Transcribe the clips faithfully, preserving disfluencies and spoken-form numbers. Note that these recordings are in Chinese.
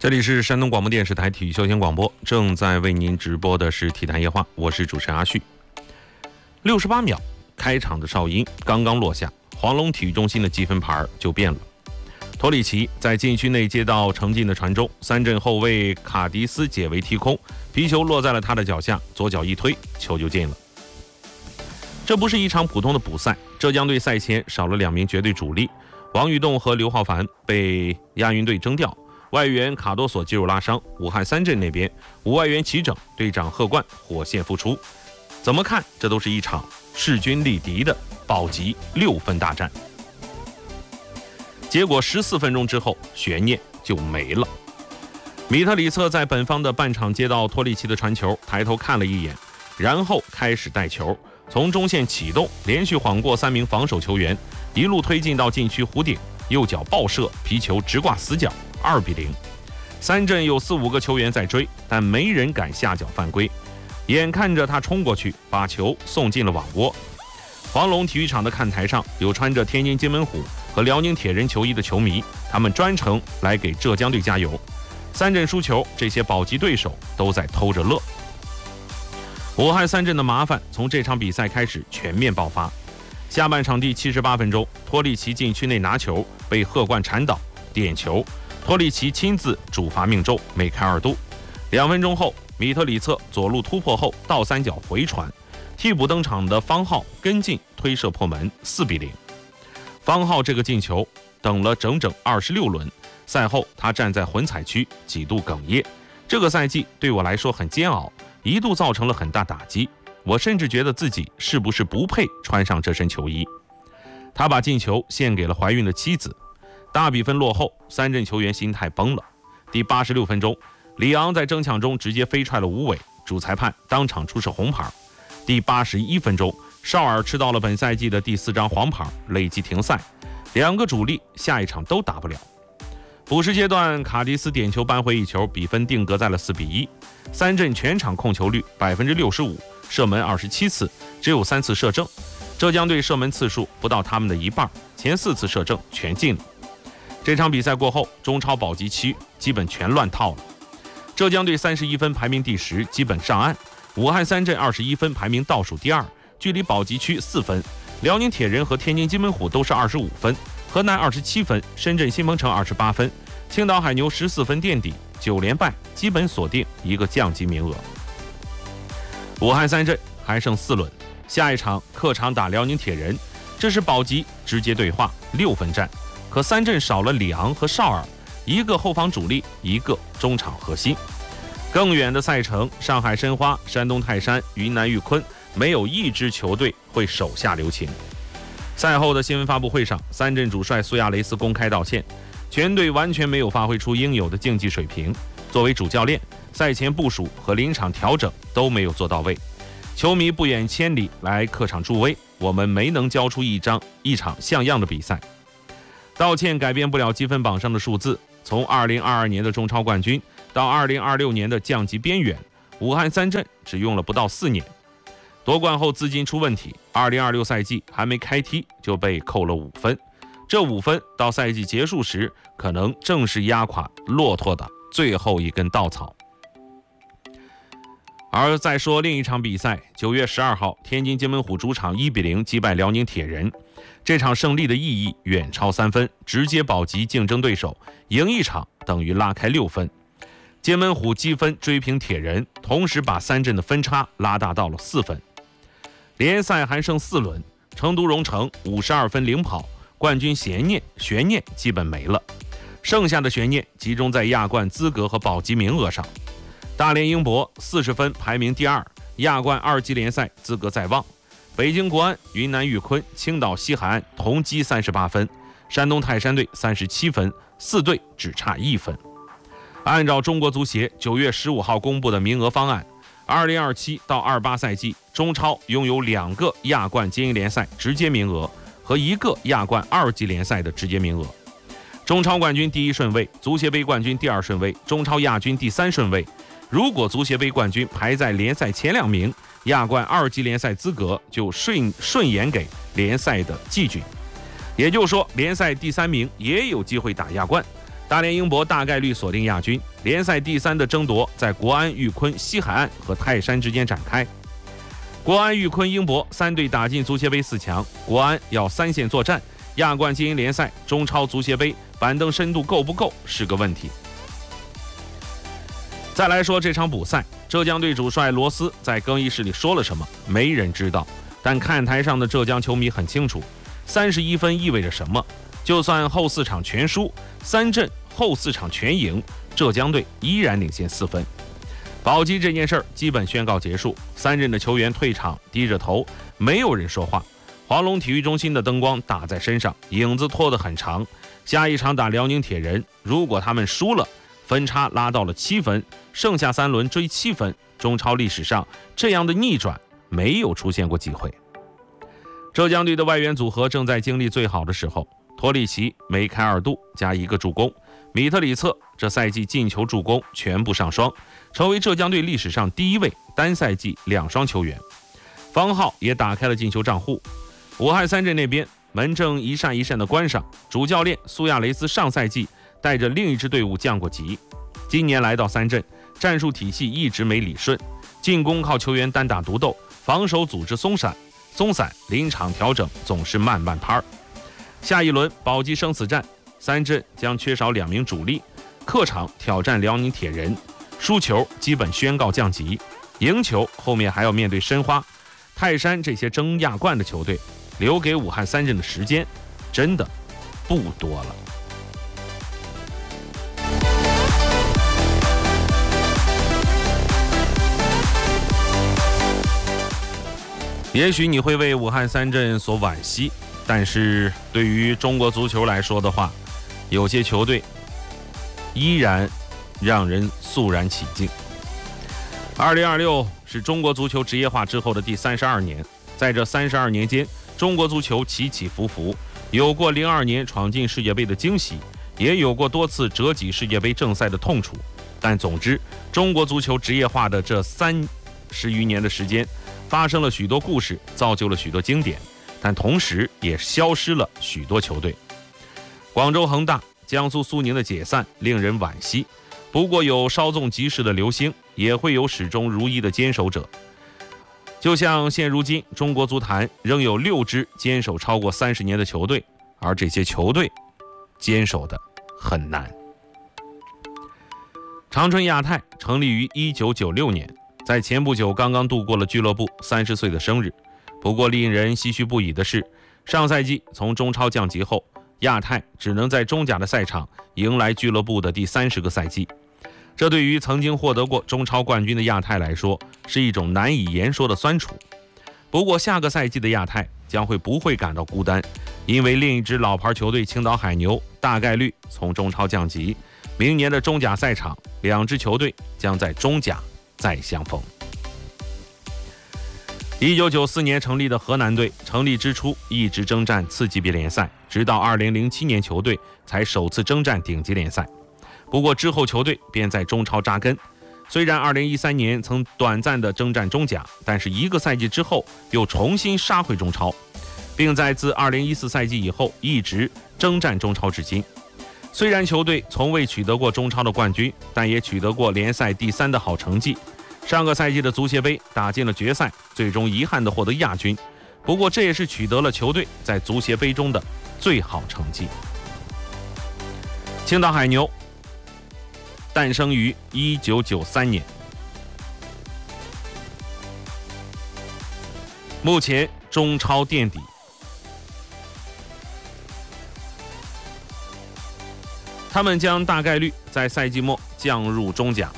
这里是山东广播电视台体育休闲广播，正在为您直播的是体坛夜话，我是主持人阿旭。六十八秒，开场的哨音刚刚落下，黄龙体育中心的积分牌就变了。托里奇在禁区内接到程进的传中，三镇后卫卡迪斯解围踢空，皮球落在了他的脚下，左脚一推，球就进了。这不是一场普通的补赛，浙江队赛前少了两名绝对主力，王宇栋和刘浩凡被亚运队征调，外援卡多索肌肉拉伤，武汉三镇那边无外援齐整，队长贺冠火线复出。怎么看，这都是一场势均力敌的保级六分大战。结果十四分钟之后，悬念就没了。米特里策在本方的半场接到托利奇的传球，抬头看了一眼，然后开始带球，从中线启动，连续晃过三名防守球员，一路推进到禁区弧顶，右脚爆射，皮球直挂死角，二比零。三镇有四五个球员在追，但没人敢下脚犯规。眼看着他冲过去，把球送进了网窝。黄龙体育场的看台上有穿着天津津门虎和辽宁铁人球衣的球迷，他们专程来给浙江队加油。三镇输球，这些保级对手都在偷着乐。武汉三镇的麻烦从这场比赛开始全面爆发。下半场第七十八分钟，托利奇禁区内拿球被贺冠铲倒，点球，托利奇亲自主罚命中，梅开二度。两分钟后，米特里策左路突破后倒三角回传，替补登场的方浩跟进推射破门，四比零。方浩这个进球等了整整二十六轮，赛后他站在混采区几度哽咽，这个赛季对我来说很煎熬，一度造成了很大打击，我甚至觉得自己是不是不配穿上这身球衣。他把进球献给了怀孕的妻子。大比分落后，三镇球员心态崩了。第八十六分钟，里昂在争抢中直接飞踹了吴伟，主裁判当场出示红牌。第八十一分钟，绍尔吃到了本赛季的第四张黄牌，累计停赛。两个主力下一场都打不了。补时阶段，卡迪斯点球扳回一球，比分定格在了四比一。三镇全场控球率百分之六十五，射门二十七次，只有三次射正。浙江队射门次数不到他们的一半，前四次射正全进了。这场比赛过后，中超保级区基本全乱套了。浙江队三十一分排名第十，基本上岸。武汉三镇二十一分排名倒数第二，距离保级区四分。辽宁铁人和天津津门虎都是二十五分，河南二十七分，深圳新鹏城二十八分，青岛海牛十四分垫底，九连败，基本锁定一个降级名额。武汉三镇还剩四轮，下一场客场打辽宁铁人，这是保级直接对话，六分战。可三镇少了里昂和绍尔，一个后防主力，一个中场核心。更远的赛程，上海申花、山东泰山、云南玉坤，没有一支球队会手下留情。赛后的新闻发布会上，三镇主帅苏亚雷斯公开道歉，全队完全没有发挥出应有的竞技水平。作为主教练，赛前部署和临场调整都没有做到位。球迷不远千里来客场助威，我们没能交出一张一场像样的比赛。道歉改变不了积分榜上的数字，从二零二二年的中超冠军到二零二六年的降级边缘，武汉三镇只用了不到四年。夺冠后资金出问题，二零二六赛季还没开踢就被扣了五分，这五分到赛季结束时，可能正是压垮骆驼的最后一根稻草。而再说另一场比赛，九月十二号，天津津门虎主场一比零击败辽宁铁人。这场胜利的意义远超三分，直接保级竞争对手，赢一场等于拉开六分。津门虎积分追平铁人，同时把三镇的分差拉大到了四分。联赛还剩四轮，成都蓉城五十二分领跑，冠军悬念悬念基本没了，剩下的悬念集中在亚冠资格和保级名额上。大连英博四十分排名第二，亚冠二级联赛资格在望。北京国安、云南玉坤、青岛西海岸同积三十八分，山东泰山队三十七分，四队只差一分。按照中国足协九月十五号公布的名额方案，二零二七到二八赛季，中超拥有两个亚冠精英联赛直接名额和一个亚冠二级联赛的直接名额。中超冠军第一顺位，足协杯冠军第二顺位，中超亚军第三顺位。如果足协杯冠军排在联赛前两名，亚冠二级联赛资格就顺顺延给联赛的季军。也就是说，联赛第三名也有机会打亚冠， 大连英博大概率锁定亚军，联赛第三的争夺在国安、裕昆、西海岸和泰山之间展开。国安、裕昆、英博三队打进足协杯四强，国安要三线作战，亚冠精英联赛、中超足协杯板凳深度够不够是个问题。再来说这场补赛，浙江队主帅罗斯在更衣室里说了什么，没人知道，但看台上的浙江球迷很清楚，三十一分意味着什么。就算后四场全输，三镇后四场全赢，浙江队依然领先四分。保级这件事儿基本宣告结束，三镇的球员退场低着头，没有人说话。黄龙体育中心的灯光打在身上，影子拖得很长。下一场打辽宁铁人，如果他们输了，分差拉到了七分，剩下三轮追七分，中超历史上这样的逆转没有出现过几回。浙江队的外援组合正在经历最好的时候，托里奇、梅开二度加一个助攻，米特里策这赛季进球助攻全部上双，成为浙江队历史上第一位单赛季两双球员。方浩也打开了进球账户。武汉三镇那边门正一扇一扇的关上，主教练苏亚雷斯上赛季带着另一支队伍降过级，今年来到三镇，战术体系一直没理顺，进攻靠球员单打独斗，防守组织松散松散临场调整总是慢慢拍儿。下一轮保级生死战，三镇将缺少两名主力，客场挑战辽宁铁人，输球基本宣告降级，赢球后面还要面对申花、泰山这些争亚冠的球队，留给武汉三镇的时间真的不多了。也许你会为武汉三镇所惋惜，但是对于中国足球来说的话，有些球队依然让人肃然起敬。二零二六是中国足球职业化之后的第三十二年，在这三十二年间，中国足球起起伏伏，有过零二年闯进世界杯的惊喜，也有过多次折戟世界杯正赛的痛楚。但总之，中国足球职业化的这三十余年的时间，发生了许多故事，造就了许多经典，但同时也消失了许多球队。广州恒大、江苏苏宁的解散令人惋惜，不过有稍纵即逝的流星，也会有始终如一的坚守者。就像现如今中国足坛仍有六支坚守超过三十年的球队，而这些球队坚守的很难。长春亚泰成立于一九九六年，在前不久刚刚度过了俱乐部三十岁的生日。不过令人唏嘘不已的是，上赛季从中超降级后，亚泰只能在中甲的赛场迎来俱乐部的第三十个赛季。这对于曾经获得过中超冠军的亚泰来说，是一种难以言说的酸楚。不过下个赛季的亚泰将会不会感到孤单，因为另一支老牌球队青岛海牛大概率从中超降级，明年的中甲赛场，两支球队将在中甲再相逢。一九九四年成立的河南队，成立之初一直征战次级别联赛，直到二零零七年球队才首次征战顶级联赛。不过之后球队便在中超扎根，虽然二零一三年曾短暂的征战中甲，但是一个赛季之后又重新杀回中超，并在自二零一四赛季以后一直征战中超至今。虽然球队从未取得过中超的冠军，但也取得过联赛第三的好成绩。上个赛季的足协杯打进了决赛，最终遗憾地获得亚军。不过这也是取得了球队在足协杯中的最好成绩。青岛海牛诞生于一九九三年，目前中超垫底。他们将大概率在赛季末降入中甲。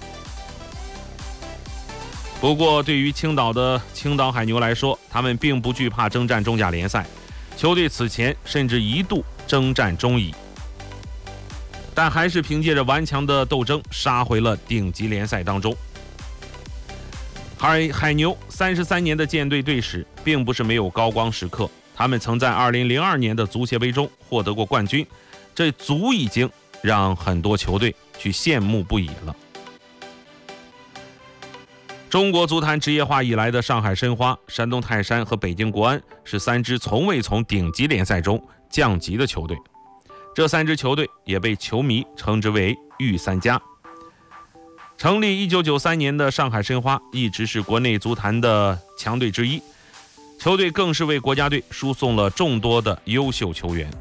不过对于青岛的青岛海牛来说，他们并不惧怕征战中甲联赛，球队此前甚至一度征战中乙，但还是凭借着顽强的斗争杀回了顶级联赛当中。海海牛三十三年的舰队队史并不是没有高光时刻，他们曾在二零零二年的足协杯中获得过冠军，这足已经让很多球队去羡慕不已了。中国足坛职业化以来的上海申花、山东泰山和北京国安是三支从未从顶级联赛中降级的球队。 这三支球队也被球迷称之为御三家。成立一九九三年的上海申花一直是国内足坛的强队之一，球队更是为国家队输送了众多的优秀球员，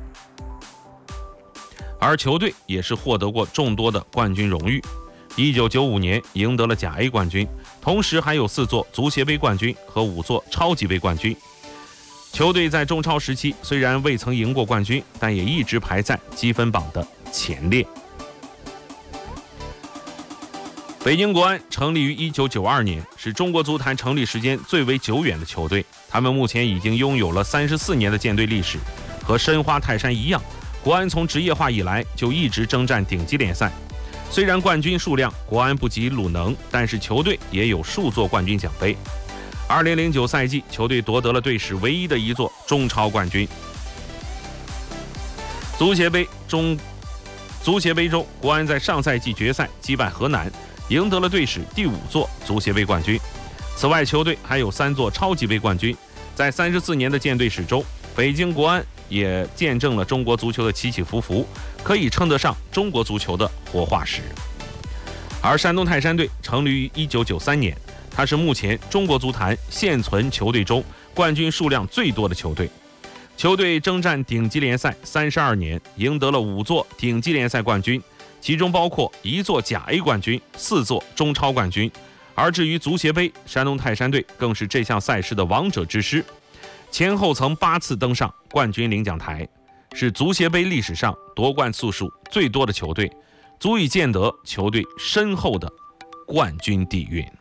而球队也是获得过众多的冠军荣誉。一九九五年赢得了甲 A 冠军，同时还有四座足协杯冠军和五座超级杯冠军。球队在中超时期虽然未曾赢过冠军，但也一直排在积分榜的前列。北京国安成立于一九九二年，是中国足坛成立时间最为久远的球队。他们目前已经拥有了三十四年的建队历史，和申花、泰山一样，国安从职业化以来就一直征战顶级联赛。虽然冠军数量国安不及鲁能，但是球队也有数座冠军奖杯。二零零九赛季，球队夺得了队史唯一的一座中超冠军。足协杯中，足协杯中，国安在上赛季决赛击败河南，赢得了队史第五座足协杯冠军。此外，球队还有三座超级杯冠军。在三十四年的建队史中，北京国安也见证了中国足球的起起伏伏，可以称得上中国足球的活化石。而山东泰山队成立于一九九三年，它是目前中国足坛现存球队中冠军数量最多的球队。球队征战顶级联赛三十二年，赢得了五座顶级联赛冠军，其中包括一座甲 A 冠军、四座中超冠军。而至于足协杯，山东泰山队更是这项赛事的王者之师，前后曾八次登上冠军领奖台，是足协杯历史上夺冠次数最多的球队，足以见得球队深厚的冠军底蕴。